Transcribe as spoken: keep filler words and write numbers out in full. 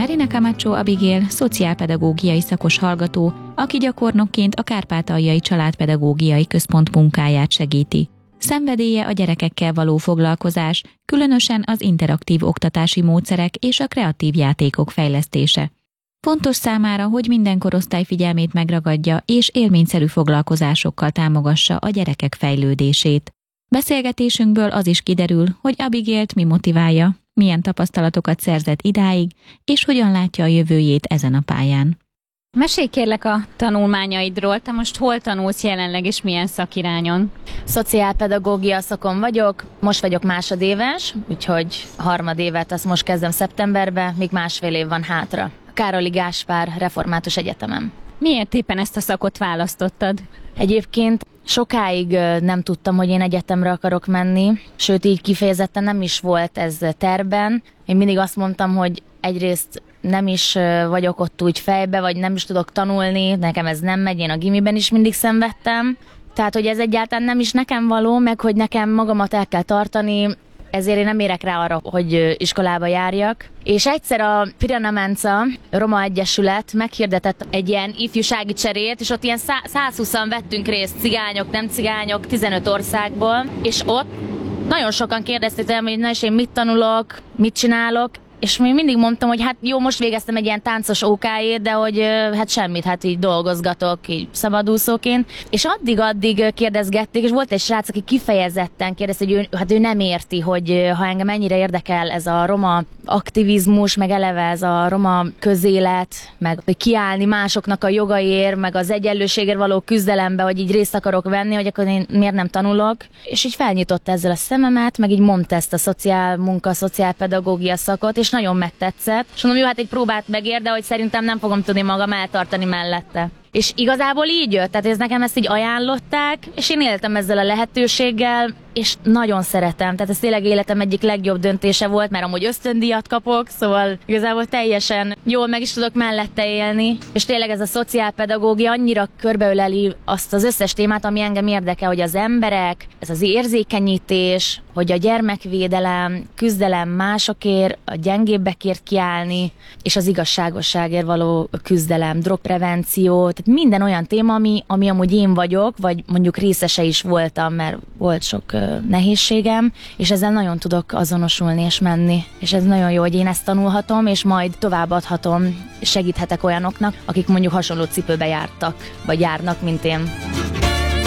Marina Camacho Abigail szociálpedagógiai szakos hallgató, aki gyakornokként a Kárpátaljai Családpedagógiai Központ munkáját segíti. Szenvedélye a gyerekekkel való foglalkozás, különösen az interaktív oktatási módszerek és a kreatív játékok fejlesztése. Fontos számára, hogy minden korosztály figyelmét megragadja és élményszerű foglalkozásokkal támogassa a gyerekek fejlődését. Beszélgetésünkből az is kiderül, hogy Abigailt mi motiválja, milyen tapasztalatokat szerzett idáig, és hogyan látja a jövőjét ezen a pályán. Mesélj kérlek a tanulmányaidról, te most hol tanulsz jelenleg és milyen szakirányon? Szociálpedagógia szakon vagyok, most vagyok másodéves, úgyhogy harmadévet azt most kezdem szeptemberben, míg másfél év van hátra. Károli Gáspár Református Egyetemen. Miért éppen ezt a szakot választottad? Egyébként sokáig nem tudtam, hogy én egyetemre akarok menni, sőt így kifejezetten nem is volt ez tervben. Én mindig azt mondtam, hogy egyrészt nem is vagyok ott úgy fejbe, vagy nem is tudok tanulni, nekem ez nem megy, én a gimiben is mindig szenvedtem. Tehát, hogy ez egyáltalán nem is nekem való, meg hogy nekem magamat el kell tartani, ezért én nem érek rá arra, hogy iskolába járjak. És egyszer a Pirana Mensa Roma Egyesület meghirdetett egy ilyen ifjúsági cserét, és ott ilyen százhúszan vettünk részt, cigányok, nem cigányok, tizenöt országból, és ott nagyon sokan kérdezték tőlem, hogy na és én mit tanulok, mit csinálok, és még mindig mondtam, hogy hát jó, most végeztem egy ilyen táncos ókáért, de hogy hát semmit, hát így dolgozgatok, így szabadúszóként. És addig-addig kérdezgették, és volt egy srác, aki kifejezetten kérdezte, hogy ő, hát ő nem érti, hogy ha engem ennyire érdekel ez a roma aktivizmus, meg eleve ez a roma közélet, meg hogy kiállni másoknak a jogaiért, meg az egyenlőségért való küzdelembe, hogy így részt akarok venni, hogy akkor én miért nem tanulok. És így felnyitotta ezzel a szememet, meg így mondta ezt a szociál munka, szociálpedagógia szakot, és nagyon megtetszett. És mondom, jó, hát egy próbát megér, de hogy szerintem nem fogom tudni magam eltartani mellette. És igazából így jött, tehát ez nekem ezt így ajánlották, és én éltem ezzel a lehetőséggel, és nagyon szeretem. Tehát ez tényleg életem egyik legjobb döntése volt, mert amúgy ösztöndíjat kapok, szóval igazából teljesen jól meg is tudok mellette élni. És tényleg ez a szociálpedagógia annyira körbeöleli azt az összes témát, ami engem érdekel, hogy az emberek, ez az érzékenyítés, hogy a gyermekvédelem, küzdelem másokért, a gyengébbekért kiállni, és az igazságosságért való küzdelem, drogprevenció, tehát minden olyan téma, ami, ami amúgy én vagyok, vagy mondjuk részese is voltam, mert volt sok uh, nehézségem, és ezzel nagyon tudok azonosulni és menni. És ez nagyon jó, hogy én ezt tanulhatom, és majd továbbadhatom, és segíthetek olyanoknak, akik mondjuk hasonló cipőbe jártak, vagy járnak, mint én.